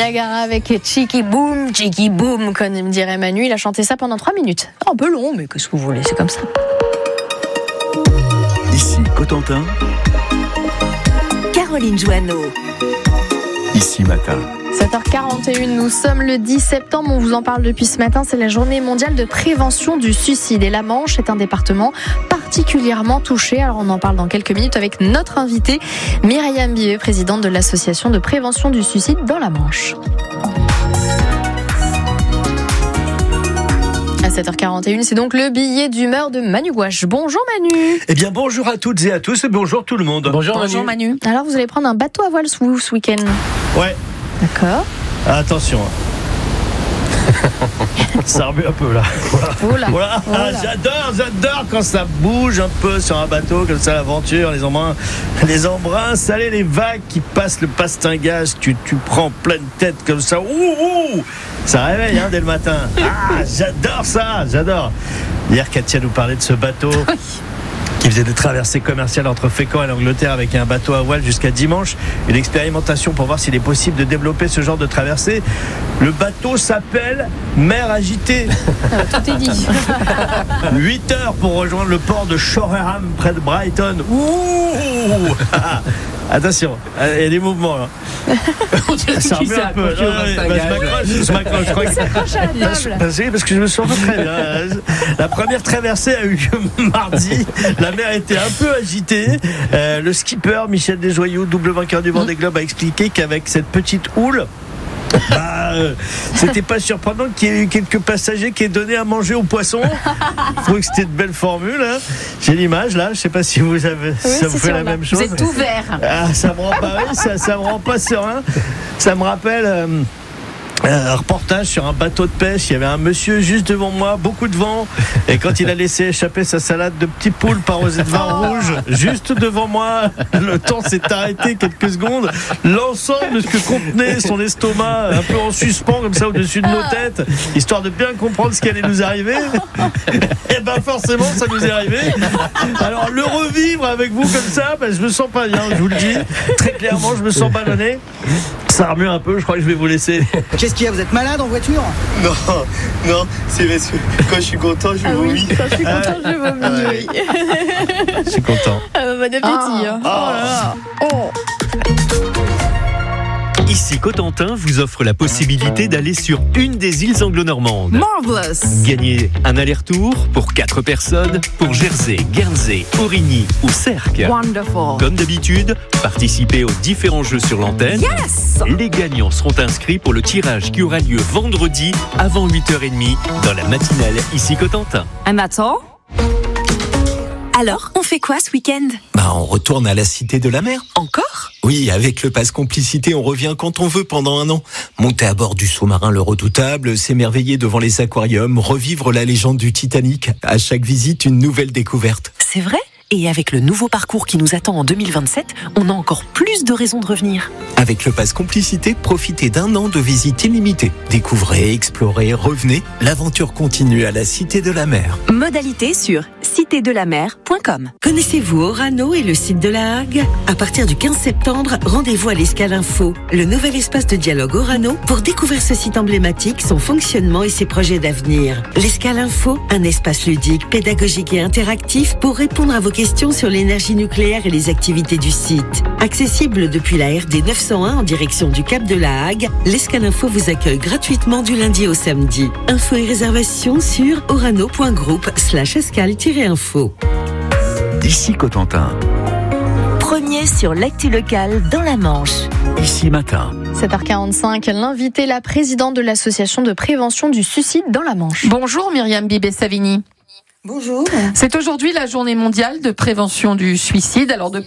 Niagara avec Cheeky Boom, comme me dirait Manu. Il a chanté ça pendant 3 minutes. Un peu long, mais qu'est-ce que vous voulez, c'est comme ça. Ici Cotentin, Caroline Joanneau. Ici Matin. 7h41, nous sommes le 10 septembre, on vous en parle depuis ce matin, c'est la journée mondiale de prévention du suicide et la Manche est un département particulièrement touché. Alors on en parle dans quelques minutes avec notre invitée Myriam Bivet, présidente de l'association de prévention du suicide dans la Manche. À 7h41, c'est donc le billet d'humeur de Manu Gouache. Bonjour Manu. Eh bien bonjour à toutes et à tous et bonjour tout le monde. Bonjour Manu. Alors vous allez prendre un bateau à voile ce week-end. Ouais. D'accord. Attention. Ça remue un peu là. Voilà. Ah, j'adore quand ça bouge un peu sur un bateau comme ça, l'aventure, les embruns, salés, les vagues qui passent le pastingage, tu prends pleine tête comme ça. Ouh, ça réveille dès le matin. Ah, j'adore ça. Hier, Katia nous parlait de ce bateau. Qui faisait des traversées commerciales entre Fécamp et l'Angleterre avec un bateau à voile jusqu'à dimanche. Une expérimentation pour voir s'il est possible de développer ce genre de traversée. Le bateau s'appelle Mer Agitée. Tout est dit. 8 heures pour rejoindre le port de Shoreham près de Brighton. Ouh. Attention, il y a des mouvements là. Ça remet un peu. Je m'accroche. Je crois que parce que je me sens pas très bien. La première traversée a eu lieu mardi. La mer était un peu agitée. Le skipper Michel Desjoyaux, double vainqueur du Vendée Globe, a expliqué qu'avec cette petite houle, c'était pas surprenant qu'il y ait eu quelques passagers qui aient donné à manger aux poissons. Je trouve que c'était de belles formules. J'ai l'image là, je sais pas si vous avez, ça vous fait la même chose. Vous êtes tout vert. Ça me rend pas, ça me rend pas serein. Ça me rappelle un reportage sur un bateau de pêche. Il y avait un monsieur juste devant moi, beaucoup de vent, et quand il a laissé échapper sa salade de petits poules arrosée de vin rouge juste devant moi, le temps s'est arrêté quelques secondes. L'ensemble de ce que contenait son estomac un peu en suspens comme ça au-dessus de nos têtes, histoire de bien comprendre ce qui allait nous arriver. Et forcément ça nous est arrivé. Alors le revivre avec vous comme ça, je me sens pas bien, je vous le dis très clairement, je me sens ballonné. Ça remue un peu, je crois que je vais vous laisser. Qu'est-ce qu'il y a, vous êtes malade en voiture? Non, c'est parce que quand je suis content, je vomis. Quand je suis content, je vomis, oui. Je suis content. Bon appétit. Ici Cotentin vous offre la possibilité d'aller sur une des îles anglo-normandes. Marvelous. Gagnez un aller-retour pour 4 personnes pour Jersey, Guernsey, Aurigny ou Sercq. Wonderful. Comme d'habitude, participez aux différents jeux sur l'antenne. Yes. Les gagnants seront inscrits pour le tirage qui aura lieu vendredi avant 8h30 dans la matinale Ici Cotentin. And that's all? Alors, on fait quoi ce week-end? On retourne à la Cité de la Mer. Encore? Oui, avec le pass complicité, on revient quand on veut pendant 1 an. Monter à bord du sous-marin Le Redoutable, s'émerveiller devant les aquariums, revivre la légende du Titanic. À chaque visite, une nouvelle découverte. C'est vrai? Et avec le nouveau parcours qui nous attend en 2027, on a encore plus de raisons de revenir. Avec le pass complicité, profitez d'1 an de visite illimitée. Découvrez, explorez, revenez. L'aventure continue à la Cité de la Mer. Modalité sur citédelamer.com. Connaissez-vous Orano et le site de la Hague? À partir du 15 septembre, rendez-vous à l'Escale Info, le nouvel espace de dialogue Orano, pour découvrir ce site emblématique, son fonctionnement et ses projets d'avenir. L'Escale Info, un espace ludique, pédagogique et interactif pour répondre à vos questions sur l'énergie nucléaire et les activités du site. Accessible depuis la RD 901 en direction du Cap de la Hague, l'Escale Info vous accueille gratuitement du lundi au samedi. Infos et réservations sur orano.group/escale-info. Ici Cotentin. Premier sur l'actu locale dans la Manche. Ici Matin. 7h45, l'invité, la présidente de l'association de prévention du suicide dans la Manche. Bonjour Myriam Bivet-Savini. Bonjour. C'est aujourd'hui la journée mondiale de prévention du suicide. Alors depuis